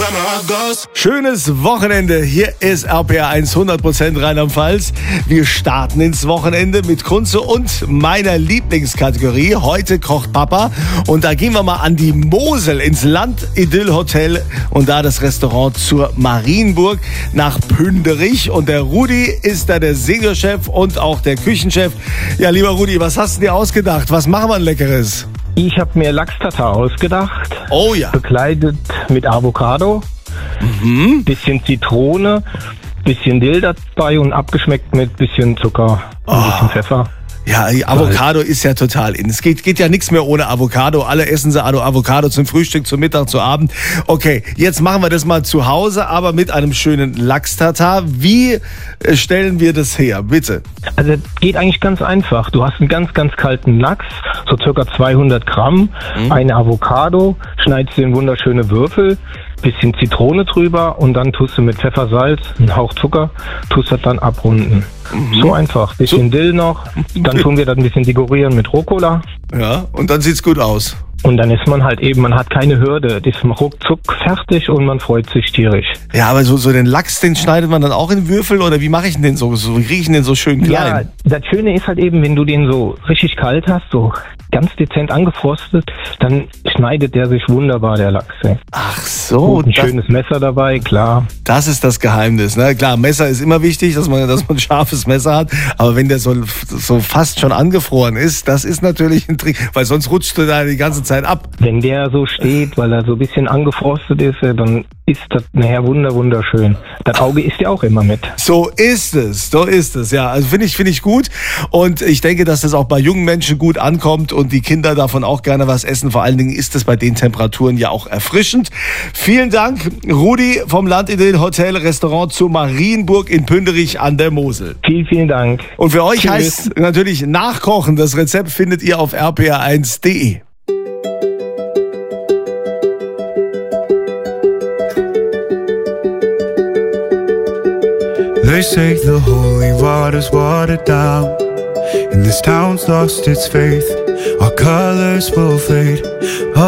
Schönes Wochenende. Hier ist RPR 100% Rheinland-Pfalz. Wir starten ins Wochenende mit Kunze und meiner Lieblingskategorie. Heute kocht Papa. Und da gehen wir mal an die Mosel ins Land-Idyll-Hotel und da das Restaurant zur Marienburg nach Pünderich. Und der Rudi ist da der Seniorchef und auch der Küchenchef. Ja, lieber Rudi, was hast du dir ausgedacht? Was machen wir ein Leckeres? Ich habe mir Lachs-Tatar ausgedacht. Oh ja. Bekleidet mit Avocado, bisschen Zitrone, bisschen Dill dabei und abgeschmeckt mit bisschen Zucker und bisschen Pfeffer. Ja, Avocado ist ja total in. Es geht ja nichts mehr ohne Avocado. Alle essen sie Avocado zum Frühstück, zum Mittag, zu Abend. Okay, jetzt machen wir das mal zu Hause, aber mit einem schönen Lachs-Tatar. Wie stellen wir das her, bitte? Also geht eigentlich ganz einfach. Du hast einen ganz, ganz kalten Lachs, so circa 200 Gramm, eine Avocado, schneidest du in wunderschöne Würfel, bisschen Zitrone drüber und dann tust du mit Pfeffer, Salz, einen Hauch Zucker, tust das dann abrunden. So einfach. Bisschen Dill noch, dann tun wir das ein bisschen dekorieren mit Rucola. Ja, und dann sieht's gut aus. Und dann ist man halt eben, man hat keine Hürde, das ist ruckzuck fertig und man freut sich tierisch. Ja, aber so den Lachs, den schneidet man dann auch in Würfel oder wie mache ich denn den so? Wie kriege ich den so schön klein? Ja, das Schöne ist halt eben, wenn du den so richtig kalt hast, so ganz dezent angefrostet, dann schneidet der sich wunderbar, der Lachs. Ey. Ach so. Ein schönes Messer dabei, klar. Das ist das Geheimnis, ne? Klar, Messer ist immer wichtig, dass man ein scharfes Messer hat, aber wenn der so fast schon angefroren ist, das ist natürlich ein Trick, weil sonst rutscht du da die ganze Zeit ab. Wenn der so steht, weil er so ein bisschen angefrostet ist, dann ist das nachher wunderschön. Das Auge isst ja auch immer mit. So ist es, ja. Also finde ich gut und ich denke, dass das auch bei jungen Menschen gut ankommt und die Kinder davon auch gerne was essen. Vor allen Dingen ist es bei den Temperaturen ja auch erfrischend. Vielen Dank, Rudi vom Land-Idyll Hotel Restaurant zur Marienburg in Pünderich an der Mosel. Vielen Dank. Und für euch heißt natürlich nachkochen. Das Rezept findet ihr auf rpr1.de. They say the holy water's watered down, and this town's lost its faith. Our colors will fade.